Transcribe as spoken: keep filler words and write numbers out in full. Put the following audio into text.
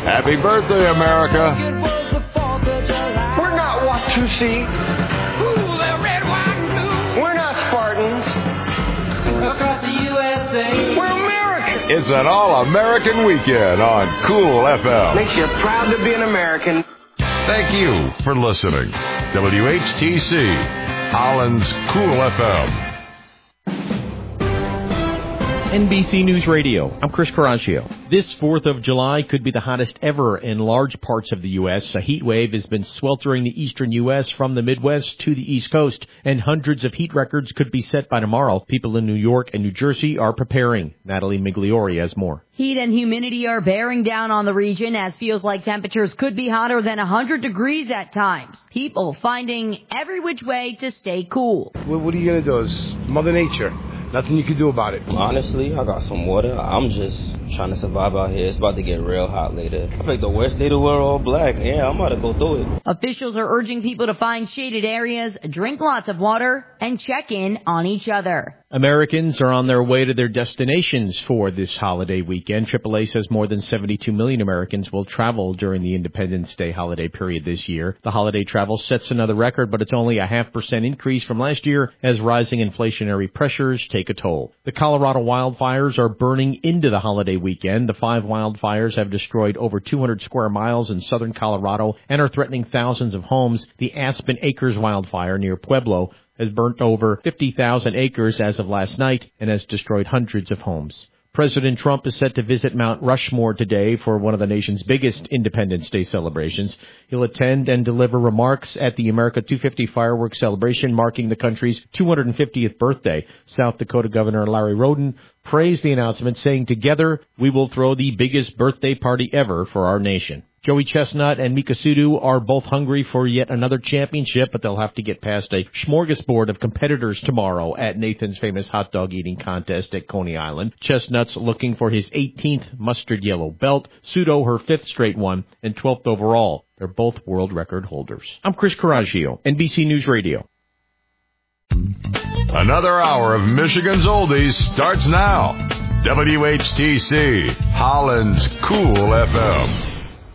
Happy birthday, America. We're not Watusi. We're not Spartans. Across the U S A. We're American. It's an all-American weekend on Cool F M. Makes you proud to be an American. Thank you for listening. W H T C, Holland's Cool F M. N B C News Radio, I'm Chris Caraccio. This fourth of July could be the hottest ever in large parts of the U S. A heat wave has been sweltering the eastern U S from the Midwest to the East Coast, and hundreds of heat records could be set by tomorrow. People in New York and New Jersey are preparing. Natalie Migliori has more. Heat and humidity are bearing down on the region as feels like temperatures could be hotter than one hundred degrees at times. People finding every which way to stay cool. What, what are you going to do? It's Mother Nature. Nothing you can do about it. Honestly, I got some water. I'm just trying to survive out here. It's about to get real hot later. I picked the worst day to wear all black. Yeah, I'm about to go through it. Officials are urging people to find shaded areas, drink lots of water, and check in on each other. Americans are on their way to their destinations for this holiday weekend. triple A says more than seventy-two million Americans will travel during the Independence Day holiday period this year. The holiday travel sets another record, but it's only a half percent increase from last year as rising inflationary pressures take a toll. The Colorado wildfires are burning into the holiday weekend. The five wildfires have destroyed over two hundred square miles in southern Colorado and are threatening thousands of homes. The Aspen Acres wildfire near Pueblo has burnt over fifty thousand acres as of last night and has destroyed hundreds of homes. President Trump is set to visit Mount Rushmore today for one of the nation's biggest Independence Day celebrations. He'll attend and deliver remarks at the America two fifty fireworks celebration marking the country's two hundred fiftieth birthday. South Dakota Governor Larry Roden praised the announcement, saying, "Together, we will throw the biggest birthday party ever for our nation." Joey Chestnut and Mika Sudo are both hungry for yet another championship, but they'll have to get past a smorgasbord of competitors tomorrow at Nathan's famous hot dog eating contest at Coney Island. Chestnut's looking for his eighteenth mustard yellow belt, Sudo her fifth straight one, and twelfth overall. They're both world record holders. I'm Chris Caraccio, N B C News Radio. Another hour of Michigan's Oldies starts now. W H T C, Holland's Cool F M.